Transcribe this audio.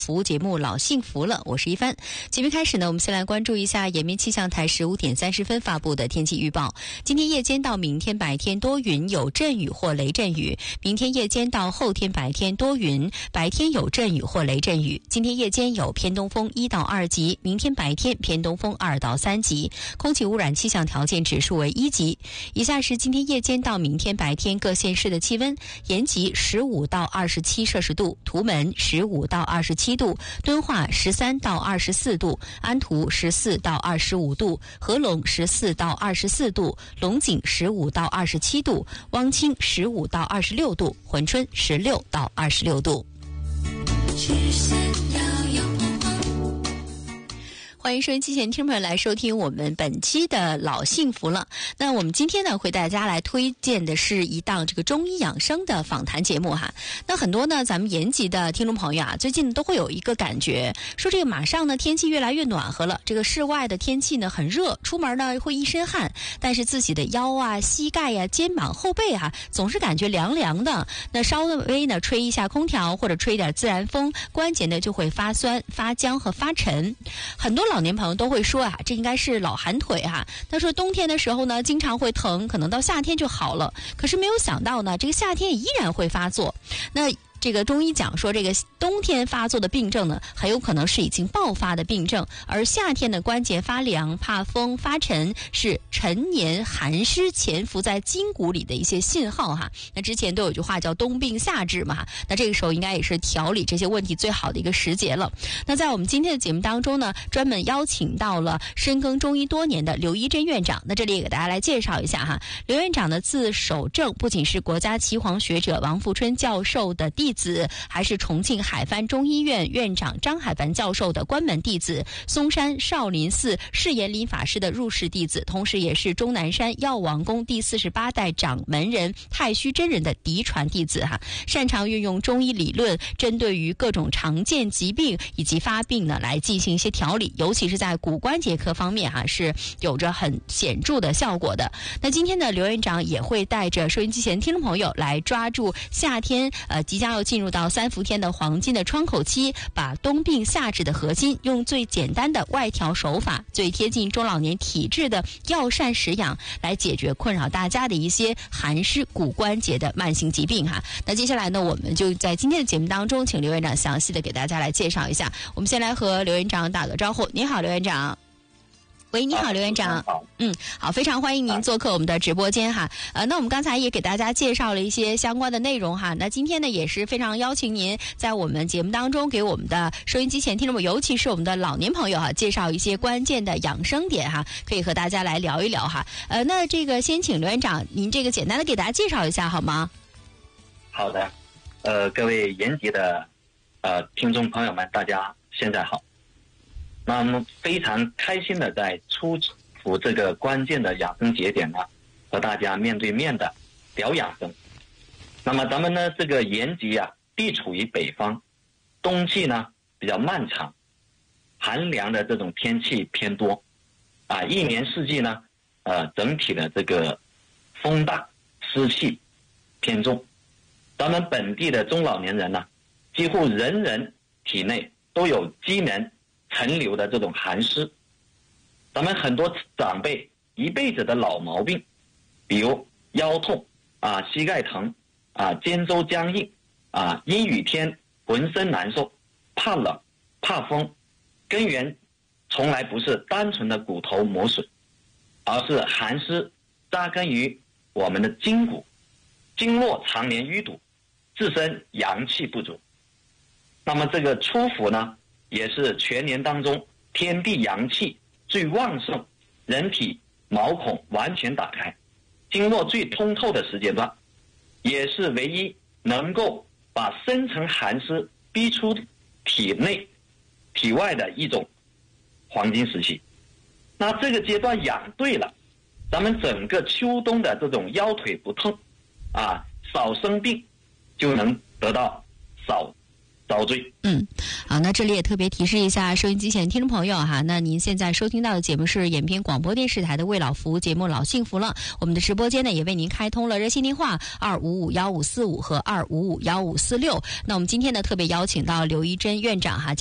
服务节目老幸福了，我是一帆。节目开始呢，我们先来关注一下延边气象台15点30分发布的天气预报。今天夜间到明天白天多云，有阵雨或雷阵雨；明天夜间到后天白天多云，白天有阵雨或雷阵雨。今天夜间有偏东风1到2级，明天白天偏东风2到3级，空气污染气象条件指数为1级。以下是今天夜间到明天白天各县市的气温：延吉15到27摄氏度，图门15到27度，敦化13到24度，安图14到25度，合龙14到24度，龙井15到27度，汪清15到26度，珲春16到26度。欢迎收音机前听众朋友来收听我们本期的老幸福了。那我们今天呢，为大家来推荐的是一档这个中医养生的访谈节目哈。那很多呢，咱们延吉的听众朋友啊，最近都会有一个感觉，说这个马上呢天气越来越暖和了，这个室外的天气呢很热，出门呢会一身汗，但是自己的腰啊、膝盖啊、肩膀、后背啊，总是感觉凉凉的。那稍微呢吹一下空调或者吹点自然风，关节呢就会发酸、发僵和发沉。很多老年朋友都会说啊，这应该是老寒腿啊。他说冬天的时候呢，经常会疼，可能到夏天就好了。可是没有想到呢，这个夏天依然会发作。那这个中医讲说，这个冬天发作的病症呢，很有可能是已经爆发的病症，而夏天的关节发凉、怕风、发沉是陈年寒湿潜伏在筋骨里的一些信号哈。那之前都有句话叫冬病夏治嘛，那这个时候应该也是调理这些问题最好的一个时节了。那在我们今天的节目当中呢，专门邀请到了深耕中医多年的刘一珍院长。那这里也给大家来介绍一下哈，刘院长呢字守正，不仅是国家岐黄学者王富春教授的弟子，还是重庆海帆中医院院长张海帆教授的关门弟子，嵩山少林寺释延林法师的入室弟子，同时也是终南山药王宫第48代掌门人太虚真人的嫡传弟子哈，擅长运用中医理论，针对于各种常见疾病以及发病呢来进行一些调理，尤其是在骨关节科方面哈，是有着很显著的效果的。那今天呢，刘院长也会带着收音机前听众朋友来抓住夏天即将要进入到3伏天的黄金的窗口期，把冬病夏治的核心用最简单的外调手法，最贴近中老年体质的药膳食养来解决困扰大家的一些寒湿骨关节的慢性疾病哈。那接下来呢，我们就在今天的节目当中请刘院长详细的给大家来介绍一下。我们先来和刘院长打个招呼。你好，刘院长。喂，你好，刘院长。好，非常欢迎您做客我们的直播间哈。那我们刚才也给大家介绍了一些相关的内容哈。那今天呢，也是非常邀请您在我们节目当中给我们的收音机前听众们，尤其是我们的老年朋友哈，介绍一些关键的养生点哈，可以和大家来聊一聊哈。那这个先请刘院长您这个简单的给大家介绍一下好吗？ 好的，各位延吉的听众朋友们，大家现在好。那我们非常开心的在出伏这个关键的养生节点呢，和大家面对面的聊养生。那么咱们呢，这个延吉啊，地处于北方，冬季呢比较漫长，寒凉的这种天气偏多啊，一年四季呢，整体的这个风大湿气偏重。咱们本地的中老年人呢，几乎人人体内都有机能陈留的这种寒湿。咱们很多长辈一辈子的老毛病，比如腰痛啊、膝盖疼啊、肩周僵硬啊、阴雨天浑身难受、怕冷、怕风，根源从来不是单纯的骨头磨损，而是寒湿扎根于我们的筋骨，经络常年淤堵，自身阳气不足。那么这个初伏呢，也是全年当中天地阳气最旺盛，人体毛孔完全打开，经络最通透的时间段，也是唯一能够把深层寒湿逼出体内体外的一种黄金时期。那这个阶段养对了，咱们整个秋冬的这种腰腿不痛啊，少生病，就能得到少遭罪。 好，那这里也特别提示一下收音机前听众朋友哈，那您现在收听到的节目是延平广播电视台的为老服务节目《老幸福了》，我们的直播间呢也为您开通了热线电话2551545和2551546。那我们今天呢特别邀请到刘一珍院长哈。